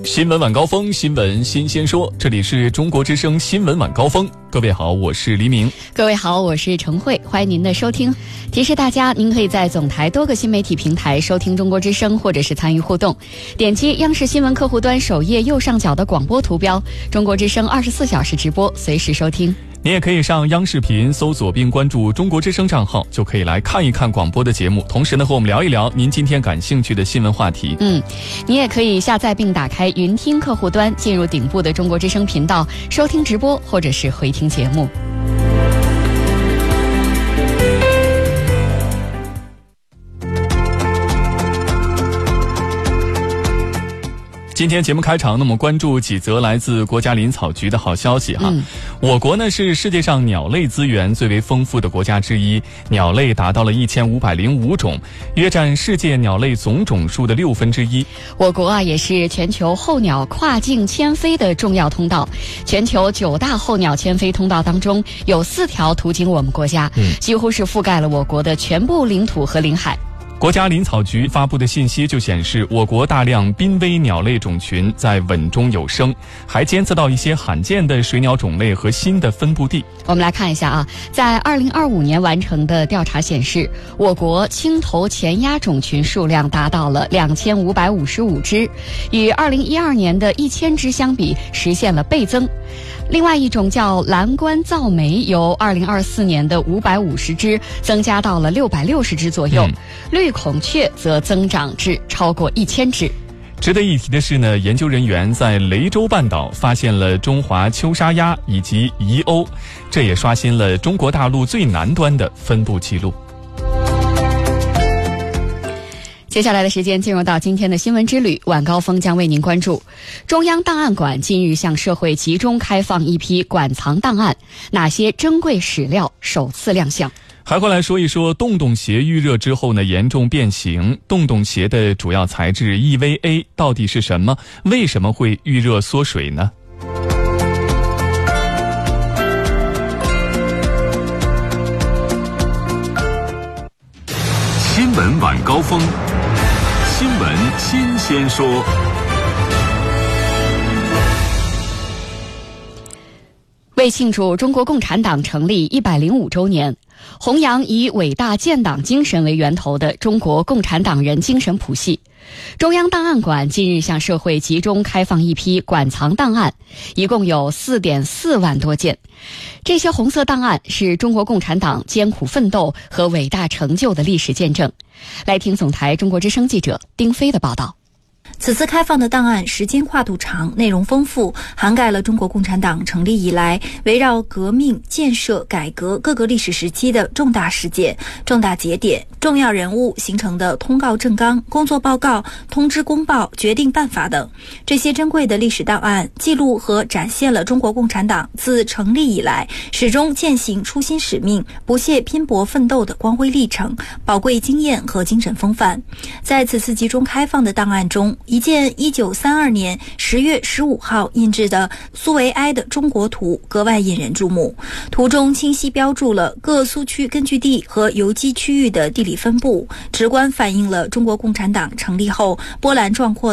新闻晚高峰，新闻新鲜说，这里是中国之声新闻晚高峰。各位好，我是黎明。 各位好，我是陈慧，欢迎您的收听。提示大家，您可以在总台多个新媒体平台收听中国之声，或者是参与互动。点击央视新闻客户端首页右上角的广播图标，中国之声24小时直播，随时收听。 你也可以上央视频搜索并关注中国之声账号，就可以来看一看广播的节目，同时呢和我们聊一聊您今天感兴趣的新闻话题。 你也可以下载并打开云听客户端，进入顶部的中国之声频道，收听直播或者是回听节目。 今天节目开场，那么关注几则来自国家林草局的好消息哈。我国呢是世界上鸟类资源最为丰富的国家之一，鸟类达到了1505种，约占世界鸟类总种数的1/6。 我国也是全球候鸟跨境迁飞的重要通道，全球9大候鸟迁飞通道当中，有4条途经我们国家，几乎是覆盖了我国的全部领土和领海。 国家林草局发布的信息就显示，我国大量濒危鸟类种群在稳中有升，还监测到一些罕见的水鸟种类和新的分布地。 我们来看一下啊，在2025年完成的调查显示，我国青头前鸭种群数量达到了2555只，与2012年的1000只相比，实现了倍增。另外一种叫蓝冠噪眉，由2024年的550只增加到了660只左右，绿孔雀则增长至超过1000只。 值得一提的是呢，研究人员在雷州半岛发现了中华秋沙鸭以及宜鸥，这也刷新了中国大陆最南端的分布记录。 接下来的时间进入到今天的新闻之旅，晚高峰将为您关注中央档案馆近日向社会集中开放一批馆藏档案，哪些珍贵史料首次亮相。 还会来说一说洞洞鞋预热之后呢严重变形，洞洞鞋的主要材质 EVA 到底是什么？为什么会预热缩水呢？ 新闻晚高峰，新闻新鲜说。 为庆祝中国共产党成立105周年，弘扬以伟大建党精神为源头的中国共产党人精神谱系，中央档案馆近日向社会集中开放一批馆藏档案，一共有4.4万多件。这些红色档案是中国共产党艰苦奋斗和伟大成就的历史见证。来听总台中国之声记者丁飞的报道。 此次开放的档案时间跨度长，内容丰富，涵盖了中国共产党成立以来围绕革命、建设、改革各个历史时期的重大事件、重大节点、重要人物形成的通告政纲、工作报告、通知公报、决定办法等。这些珍贵的历史档案记录和展现了中国共产党自成立以来始终践行初心使命、不懈拼搏奋斗的光辉历程、宝贵经验和精神风范。在此次集中开放的档案中，一件1932年10月15号印制的苏维埃的中国图格外引人注目，图中清晰标注了各苏区根据地和游击区域的地理分布，直观反映了中国共产党成立后波澜壮阔